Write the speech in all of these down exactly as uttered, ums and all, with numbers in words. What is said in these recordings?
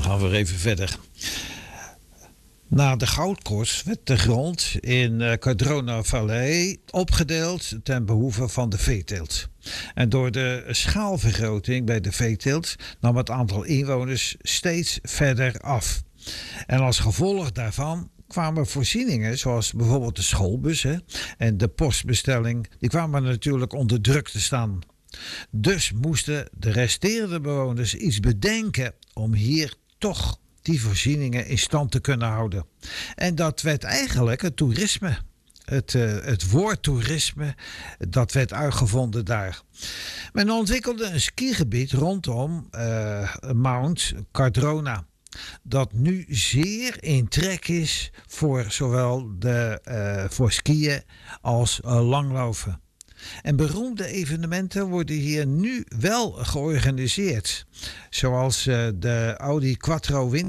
Dan gaan we weer even verder. Na de goudkoorts werd de grond in uh, Cardrona Valley opgedeeld ten behoeve van de veeteelt. En door de schaalvergroting bij de veeteelt nam het aantal inwoners steeds verder af. En als gevolg daarvan kwamen voorzieningen zoals bijvoorbeeld de schoolbus hè, en de postbestelling, die kwamen natuurlijk onder druk te staan. Dus moesten de resterende bewoners iets bedenken om hier toch die voorzieningen in stand te kunnen houden. En dat werd eigenlijk het toerisme. Het, uh, het woord toerisme, dat werd uitgevonden daar. Men ontwikkelde een skigebied rondom uh, Mount Cardrona, dat nu zeer in trek is voor zowel de, uh, voor skiën als uh, langlopen. En beroemde evenementen worden hier nu wel georganiseerd, zoals uh, de Audi Quattro Winter.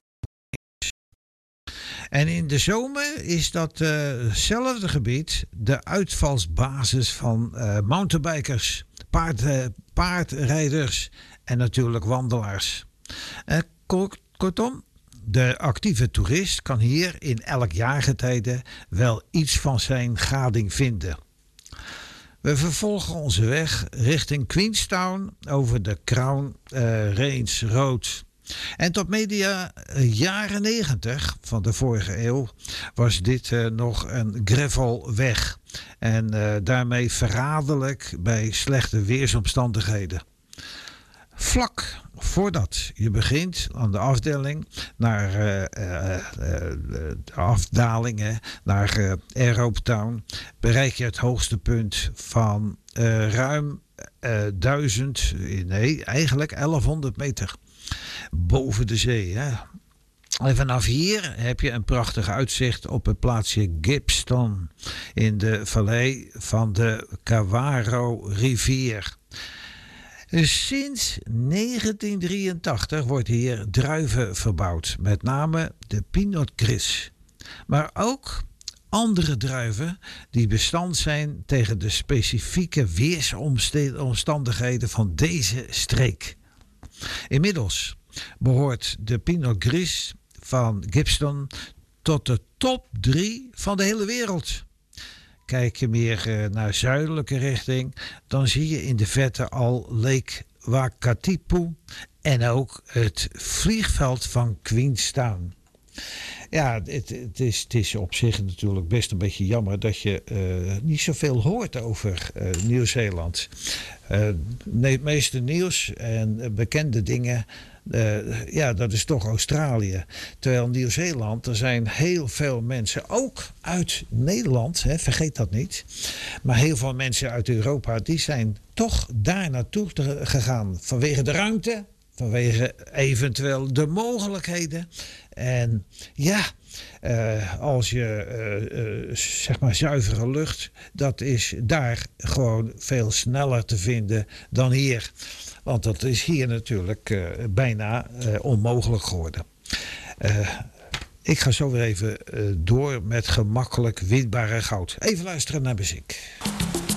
En in de zomer is datzelfde uh gebied de uitvalsbasis van uh, mountainbikers, paard, uh, paardrijders en natuurlijk wandelaars. Uh, kort, kortom, de actieve toerist kan hier in elk jaargetijde wel iets van zijn gading vinden. We vervolgen onze weg richting Queenstown over de Crown uh, Range Road. En tot media jaren negentig van de vorige eeuw was dit uh, nog een gravelweg. En uh, daarmee verraderlijk bij slechte weersomstandigheden. Vlak voordat je begint aan de afdeling naar uh, uh, uh, de afdalingen naar uh, Aerope Town bereik je het hoogste punt van uh, ruim uh, duizend, nee eigenlijk elfhonderd meter boven de zee. Hè? En vanaf hier heb je een prachtig uitzicht op het plaatsje Gippsland in de vallei van de Cavaro rivier. Sinds negentien drieëntachtig wordt hier druiven verbouwd, met name de Pinot Gris. Maar ook andere druiven die bestand zijn tegen de specifieke weersomstandigheden van deze streek. Inmiddels behoort de Pinot Gris van Gippsland tot de top drie van de hele wereld. Kijk je meer uh, naar zuidelijke richting, dan zie je in de verte al Lake Wakatipu en ook het vliegveld van Queenstown. Ja, het, het, is, het is op zich natuurlijk best een beetje jammer dat je uh, niet zoveel hoort over uh, Nieuw-Zeeland. Uh, nee, het meeste nieuws en uh, bekende dingen, uh, ja, dat is toch Australië. Terwijl Nieuw-Zeeland, er zijn heel veel mensen, ook uit Nederland, hè, vergeet dat niet. Maar heel veel mensen uit Europa, die zijn toch daar naartoe te, gegaan. Vanwege de ruimte, vanwege eventueel de mogelijkheden. En ja, uh, als je uh, uh, zeg maar zuivere lucht, dat is daar gewoon veel sneller te vinden dan hier. Want dat is hier natuurlijk uh, bijna uh, onmogelijk geworden. Uh, ik ga zo weer even uh, door met gemakkelijk winbare goud. Even luisteren naar muziek.